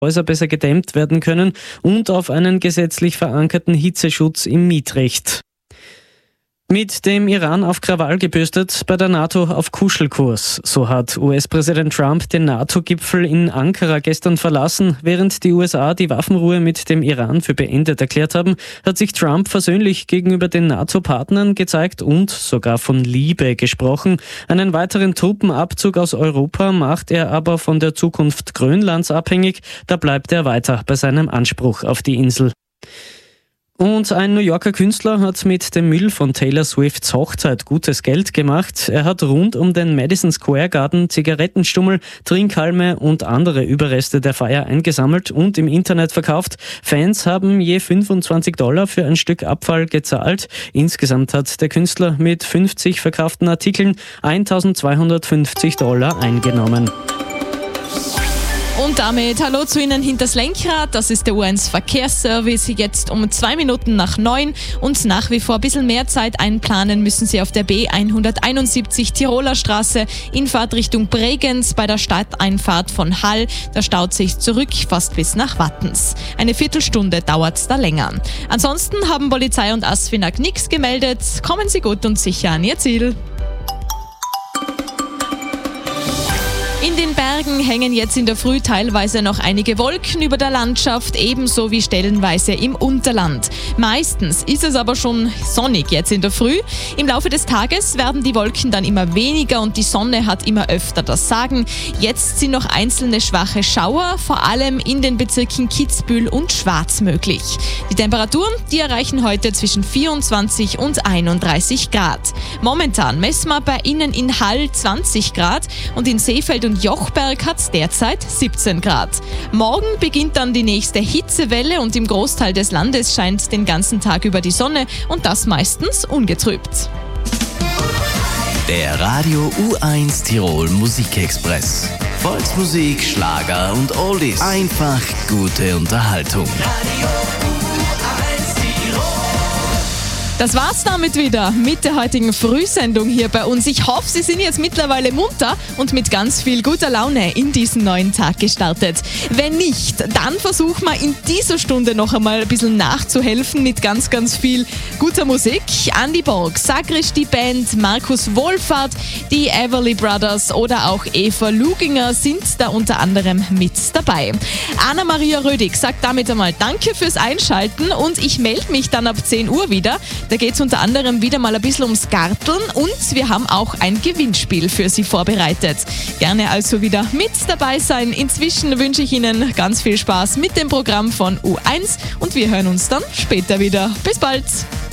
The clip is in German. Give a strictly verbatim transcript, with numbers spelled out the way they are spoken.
Häuser besser gedämmt werden können und auf einen gesetzlich verankerten Hitzeschutz im Mietrecht. Mit dem Iran auf Krawall gebürstet, bei der NATO auf Kuschelkurs. So hat U S-Präsident Trump den NATO-Gipfel in Ankara gestern verlassen. Während die U S A die Waffenruhe mit dem Iran für beendet erklärt haben, hat sich Trump versöhnlich gegenüber den NATO-Partnern gezeigt und sogar von Liebe gesprochen. Einen weiteren Truppenabzug aus Europa macht er aber von der Zukunft Grönlands abhängig. Da bleibt er weiter bei seinem Anspruch auf die Insel. Und ein New Yorker Künstler hat mit dem Müll von Taylor Swifts Hochzeit gutes Geld gemacht. Er hat rund um den Madison Square Garden Zigarettenstummel, Trinkhalme und andere Überreste der Feier eingesammelt und im Internet verkauft. Fans haben je fünfundzwanzig Dollar für ein Stück Abfall gezahlt. Insgesamt hat der Künstler mit fünfzig verkauften Artikeln eintausendzweihundertfünfzig Dollar eingenommen. Und damit hallo zu Ihnen hinters Lenkrad, das ist der U eins Verkehrsservice, jetzt um zwei Minuten nach neun und nach wie vor ein bisschen mehr Zeit einplanen müssen Sie auf der B hunderteinundsiebzig Tiroler Straße in Fahrtrichtung Bregenz bei der Stadteinfahrt von Hall. Da staut sich zurück fast bis nach Wattens. Eine Viertelstunde dauert da länger. Ansonsten haben Polizei und Asfinag nichts gemeldet. Kommen Sie gut und sicher an Ihr Ziel. In den Bergen hängen jetzt in der Früh teilweise noch einige Wolken über der Landschaft, ebenso wie stellenweise im Unterland. Meistens ist es aber schon sonnig jetzt in der Früh. Im Laufe des Tages werden die Wolken dann immer weniger und die Sonne hat immer öfter das Sagen. Jetzt sind noch einzelne schwache Schauer, vor allem in den Bezirken Kitzbühel und Schwaz möglich. Die Temperaturen, die erreichen heute zwischen vierundzwanzig und einunddreißig Grad. Momentan messen wir bei Ihnen in Hall zwanzig Grad und in Seefeld und Jochberg hat es derzeit siebzehn Grad. Morgen beginnt dann die nächste Hitzewelle und im Großteil des Landes scheint den ganzen Tag über die Sonne und das meistens ungetrübt. Der Radio U eins Tirol Musikexpress. Volksmusik, Schlager und Oldies. Einfach gute Unterhaltung. Radio U eins Tirol. Das war's damit wieder mit der heutigen Frühsendung hier bei uns. Ich hoffe, Sie sind jetzt mittlerweile munter und mit ganz viel guter Laune in diesen neuen Tag gestartet. Wenn nicht, dann versuchen wir in dieser Stunde noch einmal ein bisschen nachzuhelfen mit ganz, ganz viel guter Musik. Andy Borg, Sagrisch die Band, Markus Wohlfahrt, die Everly Brothers oder auch Eva Luginger sind da unter anderem mit dabei. Anna-Maria Rödig sagt damit einmal Danke fürs Einschalten und ich melde mich dann ab zehn Uhr wieder. Da geht es unter anderem wieder mal ein bisschen ums Garteln und wir haben auch ein Gewinnspiel für Sie vorbereitet. Gerne also wieder mit dabei sein. Inzwischen wünsche ich Ihnen ganz viel Spaß mit dem Programm von U eins und wir hören uns dann später wieder. Bis bald!